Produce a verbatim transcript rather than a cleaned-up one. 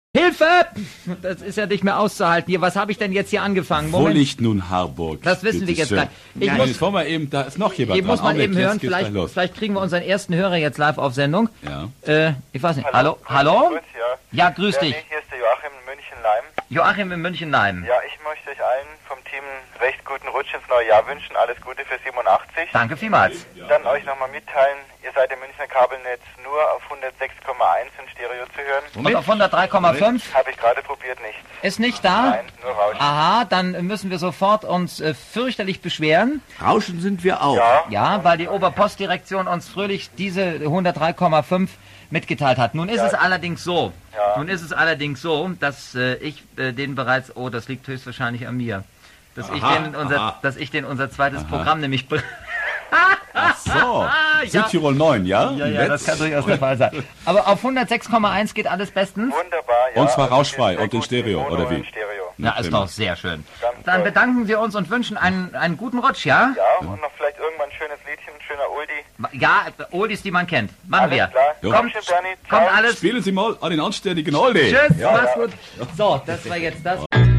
Hilfe! Das ist ja nicht mehr auszuhalten. Hier, was habe ich denn jetzt hier angefangen? Wo liegt nun Harburg? Das wissen wir jetzt gleich. Ich ja, muss, jetzt wollen wir eben, da ist noch jemand Hier dran. muss man Augenblick, eben hören, vielleicht, vielleicht kriegen wir unseren ersten Hörer jetzt live auf Sendung. Ja. Äh, ich weiß nicht. Hallo? Hallo? Grüß, ja. Ja, grüß ja, dich. Nee, hier ist der Joachim in München-Leim. Joachim in München-Leim. Ja, ich möchte euch allen vom Team recht guten Rutsch ins neue Jahr wünschen. Alles Gute für siebenundachtzig. Danke vielmals. Dann euch nochmal mitteilen, ihr seid im Münchner Kabelnetz nur auf hundertsechs Komma eins in Stereo zu hören. Und auf hundertdrei Komma fünf? Habe ich gerade probiert, nicht. Ist nicht da? Nein, nur Rauschen. Aha, dann müssen wir sofort uns äh, fürchterlich beschweren. Rauschen sind wir auch. Ja, Ja, weil die Oberpostdirektion uns fröhlich diese hundertdrei Komma fünf mitgeteilt hat. Nun ist Ja. es allerdings so, Ja. nun ist es allerdings so, dass äh, ich äh, den bereits, oh, das liegt höchstwahrscheinlich an mir, dass ich Aha, den in unser, aha. dass ich den unser zweites Programm nämlich be- Ach so. ja. Südtirol neun, ja? Ja, ja, das kann durchaus der Fall sein. Aber auf hundertsechs Komma eins geht alles bestens. wunderbar. Ja, Und zwar also rauschfrei sehr und in gut Stereo, Mono oder wie? in Stereo. Ja, ist doch sehr schön. Ganz Dann toll. bedanken wir uns und wünschen einen, einen guten Rutsch, ja? Ja, und noch vielleicht irgendwann ein schönes Liedchen, ein schöner Oldie. Ja, Oldies, die man kennt. Machen Alles wir. klar. Jo. Kommt, Dankeschön, Bernie. kommt Ciao. alles. Spielen Sie mal an den anständigen Oldie. Tschüss, Ja, mach's ja. gut. So, das war jetzt das.